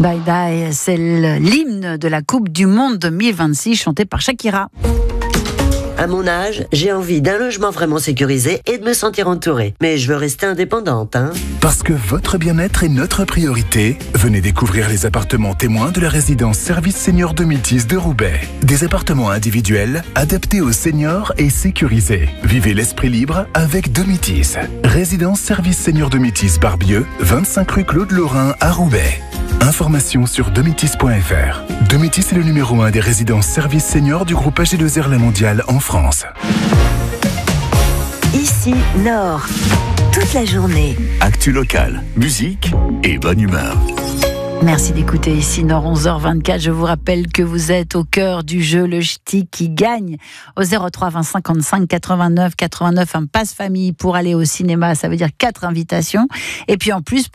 Bye Bye, c'est l'hymne de la Coupe du Monde 2026 chanté par Shakira. À mon âge, j'ai envie d'un logement vraiment sécurisé et de me sentir entourée. Mais je veux rester indépendante, hein. Parce que votre bien-être est notre priorité, venez découvrir les appartements témoins de la résidence Service Senior Domitis de Roubaix. Des appartements individuels, adaptés aux seniors et sécurisés. Vivez l'esprit libre avec Domitis. Résidence Service Senior Domitis Barbieux, 25 rue Claude Lorrain à Roubaix. Informations sur domitis.fr. Domitis est le numéro 1 des résidences services seniors du groupe AG2R La Mondiale en France. Ici, Nord. Toute la journée. Actu locale, musique et bonne humeur. Merci d'écouter ici Nord 11h24. Je vous rappelle que vous êtes au cœur du jeu Le Ch'ti qui gagne au 03 20 55 89 89 un passe famille pour aller au cinéma. Ça veut dire 4 invitations. Et puis en plus,